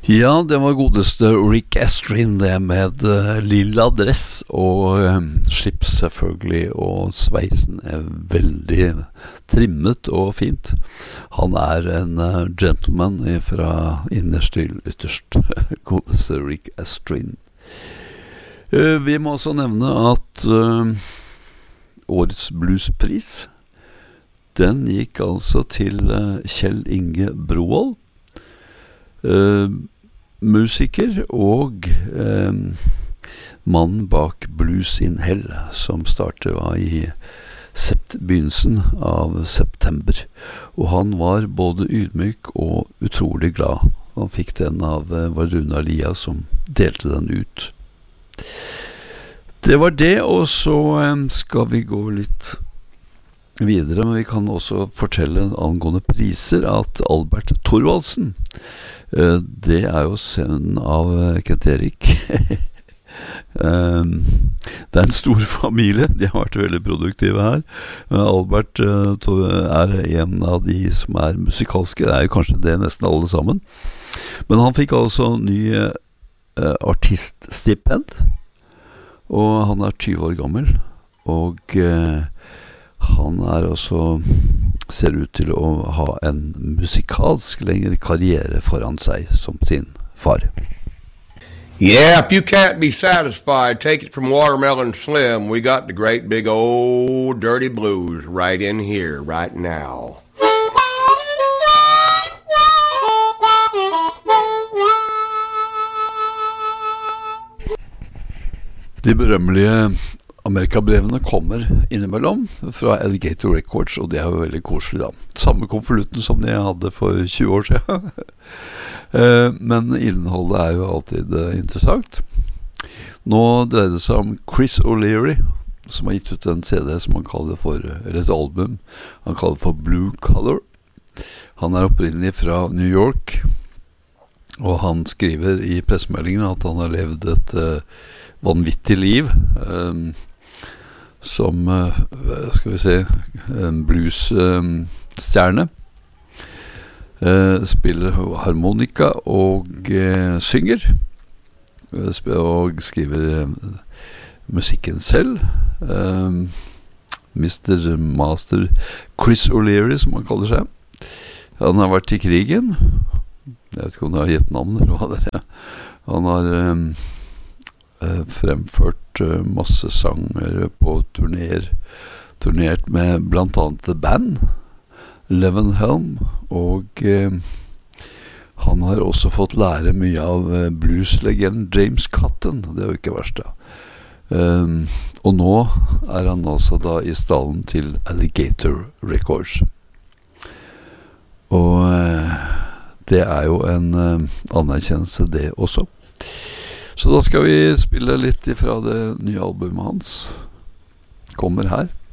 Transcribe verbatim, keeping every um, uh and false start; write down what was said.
Ja, det var godeste Rick Astrin det med uh, lilla dress og um, slips selvfølgelig, og sveisen er veldig trimmet og fint. Han er en uh, gentleman fra innerst til ytterst, godeste Rick Astrin. Uh, vi må også nevne at uh, årets bluespris, den gikk altså til uh, Kjell Inge Brovold, uh, musiker og eh, mannen bak Blues in Hell, som startet var i sept- begynnelsen av september. Og han var både ydmyk og utrolig glad. Han fikk den av eh, var Runa Lia som delte den ut. Det var det, og så eh, skal vi gå litt videre, men vi kan også fortelle angående priser at Albert Thorvaldsen, Uh, det er jo sønnen av uh, Kent Erik. um, det er en stor familie, de har vært veldig produktive her. uh, Albert uh, er en av de som er musikalske, det er jo kanskje det nesten alle sammen. Men han fikk altså ny uh, artiststipend, og han er tyve år gammel, og uh, han er også ser ut til å ha en musikalsk lengre karriere foran seg som sin far. Yeah, if you can't be satisfied, take it from Watermelon Slim. We got the great big old dirty blues right in here, right now. De berømmelige Amerikabrevene kommer innimellom fra Alligator Records, og det er jo veldig koselig da. Samme konvolutten som de hadde for tjue år siden. Men innholdet er jo alltid interessant. Nå dreier det seg om Chris O'Leary, som har gitt ut en C D som han kaller for, eller et album, han kaller for Blue Color. Han er opprinnelig fra New York, og han skriver i pressemeldingen at han har levd et uh, vanvittig liv, um, som, uh, skal vi se, en bluesstjerne, uh, uh, spiller harmonika og uh, synger, uh, og skriver uh, musikken selv. Uh, mister Master Chris O'Leary, som han kaller seg. Han har vært i krigen. Jeg vet ikke om det har gitt navn, eller hva det er. Han har um, fremført uh, masse sanger på turner, turnert med blant annet The Band, Levenhelm, og uh, han har også fått lære mye av uh, blueslegenden James Cotton. Det er jo ikke verst da. Um, og nå er han altså da i stallen til Alligator Records. Og uh, det er jo en uh, anerkjennelse det også. Så da skal vi spille litt ifra det nye albumet hans. Kommer her.